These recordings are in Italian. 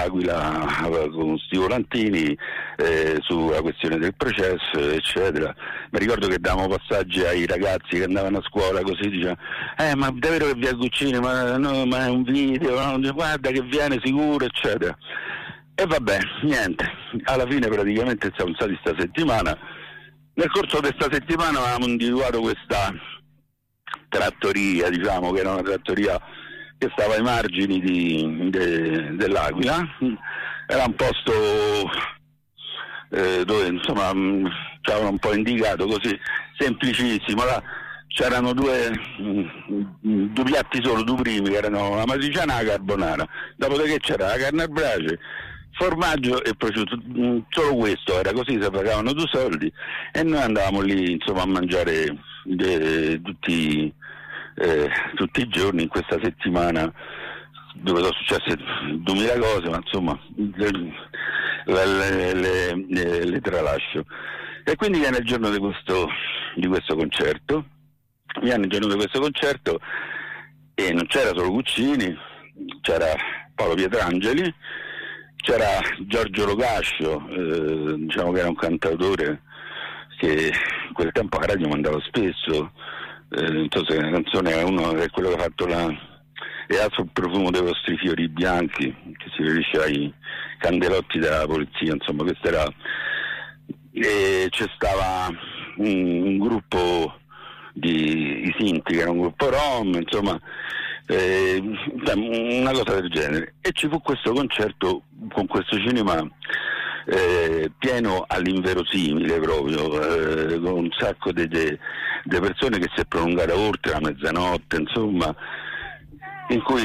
dell'Aquila con sti volantini sulla questione del processo, eccetera. Mi ricordo che davamo passaggi ai ragazzi che andavano a scuola così, dicevano ma è vero che vi è Guccini, ma è un video, no? Guarda che viene sicuro, eccetera. E vabbè, niente, alla fine praticamente siamo stati sta settimana. Nel corso di questa settimana avevamo individuato questa trattoria, diciamo che era una trattoria che stava ai margini dell'Aquila. Era un posto dove insomma ci avevano un po' indicato così, semplicissimo. Là c'erano due piatti solo, due primi, che erano la matriciana e la carbonara, dopodiché c'era la carne al brace, formaggio e prosciutto, solo questo era, così si pagavano 2 soldi e noi andavamo lì insomma a mangiare tutti i giorni in questa settimana, dove sono successe 2000 cose, ma insomma le tralascio. E quindi viene il giorno di questo concerto, e non c'era solo Guccini, c'era Paolo Pietrangeli, c'era Giorgio Locascio, diciamo che era un cantautore che in quel tempo a radio mandava spesso, non so se la canzone è uno, è quello che ha fatto e ha sul profumo dei vostri fiori bianchi, che si riferisce ai candelotti della polizia, insomma questo era. E c'è stava un gruppo i Sinti, che era un gruppo rom, insomma una cosa del genere, e ci fu questo concerto con questo cinema pieno all'inverosimile proprio, con un sacco di persone, che si è prolungata oltre la mezzanotte, insomma, in cui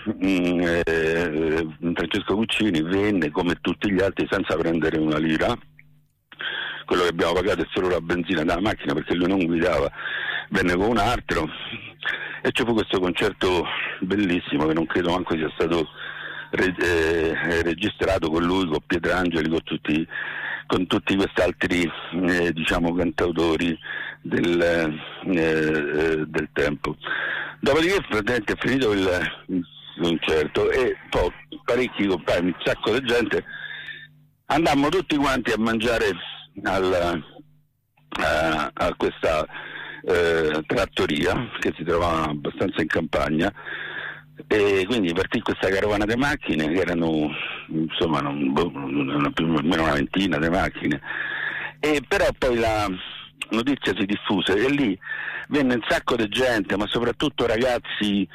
Francesco Guccini venne come tutti gli altri senza prendere una lira. Quello che abbiamo pagato è solo la benzina della macchina, perché lui non guidava, venne con un altro, e ci fu questo concerto bellissimo, che non credo manco sia stato registrato, con lui, con Pietrangeli, con tutti questi altri diciamo cantautori del tempo. Dopodiché praticamente è finito il concerto e poi parecchi compagni, un sacco di gente, andammo tutti quanti a mangiare a questa trattoria che si trovava abbastanza in campagna, e quindi partì questa carovana di macchine, che erano insomma più o meno una ventina di macchine, e però poi la notizia si diffuse e lì venne un sacco di gente, ma soprattutto ragazze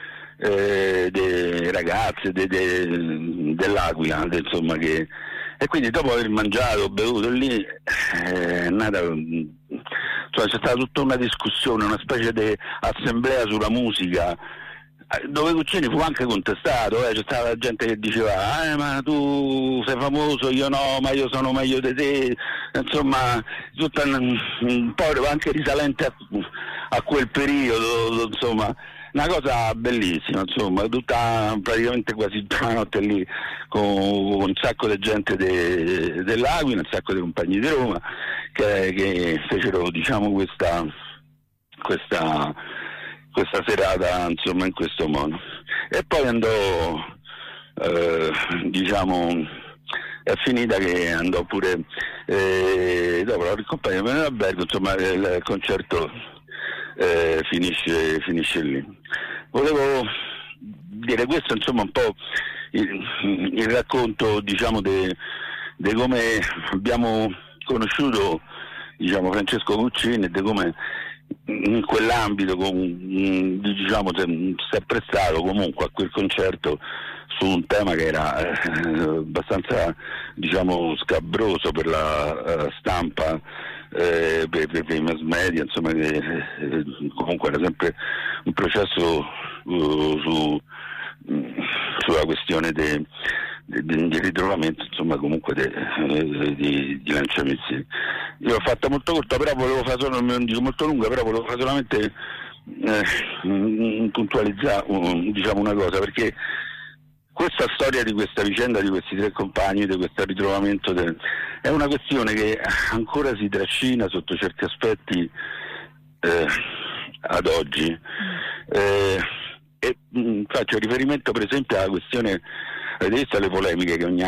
dell'Aquila, insomma, e quindi dopo aver mangiato, bevuto lì, è nata, c'è stata tutta una discussione, una specie di assemblea sulla musica, dove Guccini fu anche contestato, c'è stata gente che diceva ma tu sei famoso, io no, ma io sono meglio di te, insomma tutta un po' anche risalente a quel periodo, insomma una cosa bellissima, insomma, tutta praticamente quasi tutta la notte lì con un sacco di gente dell'Aquila, un sacco di compagni di Roma che fecero, diciamo, questa serata, insomma, in questo modo. E poi andò, diciamo, è finita che andò pure dopo la ricompagna nell'albergo, insomma il concerto finisce lì. Volevo dire questo, insomma, un po' il racconto, diciamo, di come abbiamo conosciuto, diciamo, Francesco Guccini, e di come in quell'ambito diciamo si è prestato comunque a quel concerto su un tema che era abbastanza, diciamo, scabroso per la stampa, per i mass media, insomma, che comunque era sempre un processo sulla questione di ritrovamento, insomma, comunque di lanciamissili. Io l'ho fatta molto corta, però volevo fare solo, non dico molto lunga, però volevo fare solamente puntualizzare, diciamo, una cosa, perché questa storia di questa vicenda di questi 3 compagni, di questo ritrovamento è una questione che ancora si trascina sotto certi aspetti ad oggi, e faccio riferimento per esempio alla questione, avete visto le polemiche che ogni